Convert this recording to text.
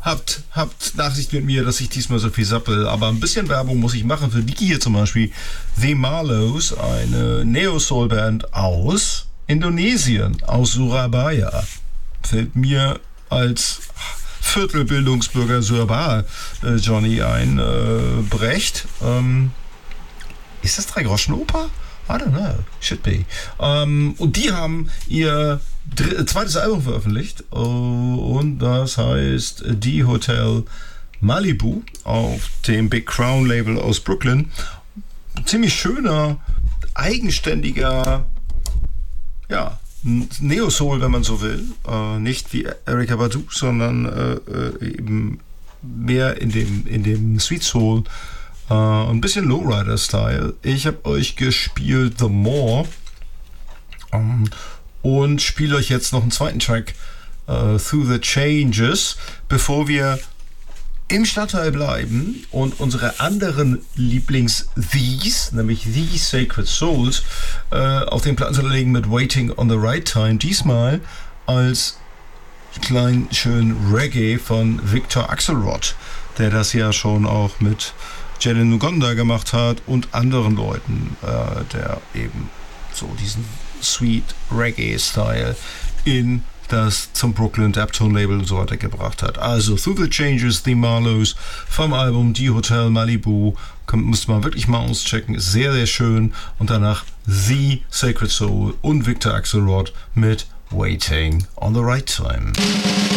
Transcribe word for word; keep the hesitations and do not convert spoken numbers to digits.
habt, habt Nachsicht mit mir, dass ich diesmal so viel sappel, aber ein bisschen Werbung muss ich machen für die hier zum Beispiel. The Marlows, eine Neo-Soul-Band aus Indonesien, aus Surabaya. Fällt mir als Viertelbildungsbürger Surabaya äh, Johnny ein. Äh, Brecht. Ähm, ist das Drei-Groschen-Oper? I don't know. Should be. Ähm, und die haben ihr dr- zweites Album veröffentlicht. Uh, und das heißt Die Hotel Malibu auf dem Big Crown Label aus Brooklyn. Ziemlich schöner, eigenständiger, ja, Neo-Soul, wenn man so will. Äh, nicht wie Erykah Badu, sondern äh, eben mehr in dem, in dem Sweet Soul. Uh, ein bisschen Lowrider-Style. Ich habe euch gespielt The More um, und spiele euch jetzt noch einen zweiten Track, uh, Through the Changes, bevor wir im Stadtteil bleiben und unsere anderen Lieblings-These, nämlich The Sacred Souls, uh, auf den Platten legen mit Waiting on the Right Time. Diesmal als kleinen schönen Reggae von Victor Axelrod, der das ja schon auch mit Jalen Nugonda gemacht hat und anderen Leuten, äh, der eben so diesen Sweet Reggae-Style in das zum Brooklyn Daptone Label und so weiter gebracht hat. Also Through the Changes, The Marlows vom Album Die Hotel Malibu, müsste man wirklich mal auschecken, ist sehr, sehr schön. Und danach The Sacred Soul und Victor Axelrod mit Waiting on the Right Time.